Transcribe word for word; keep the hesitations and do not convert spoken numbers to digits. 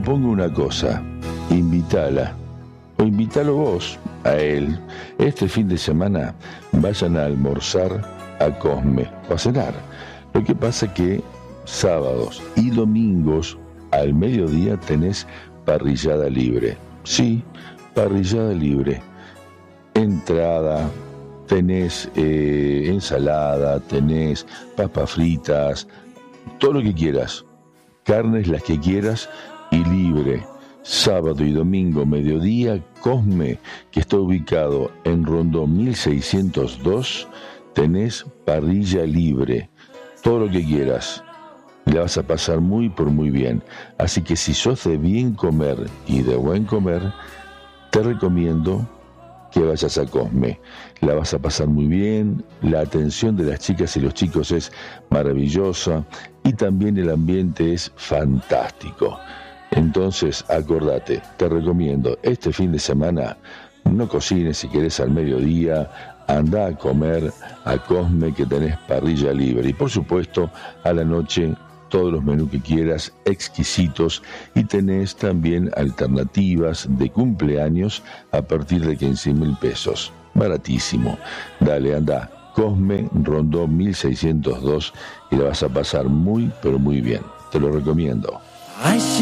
propongo una cosa, invítala, o invítalo vos a él. Este fin de semana vayan a almorzar a Cosme o a cenar. Lo que pasa que sábados y domingos al mediodía tenés parrillada libre. Sí, parrillada libre. Entrada, tenés eh, ensalada, tenés papas fritas, todo lo que quieras. Carnes las que quieras y libre. Sábado y domingo, mediodía, Cosme, que está ubicado en Rondón mil seiscientos dos, tenés parrilla libre. Todo lo que quieras. La vas a pasar muy por muy bien. Así que si sos de bien comer y de buen comer, te recomiendo que vayas a Cosme. La vas a pasar muy bien, la atención de las chicas y los chicos es maravillosa y también el ambiente es fantástico. Entonces, acordate, te recomiendo este fin de semana, no cocines si querés al mediodía, anda a comer a Cosme que tenés parrilla libre y por supuesto a la noche todos los menús que quieras, exquisitos, y tenés también alternativas de cumpleaños a partir de quince mil pesos. Baratísimo. Dale, anda, Cosme, Rondón mil seiscientos dos y la vas a pasar muy, pero muy bien. Te lo recomiendo.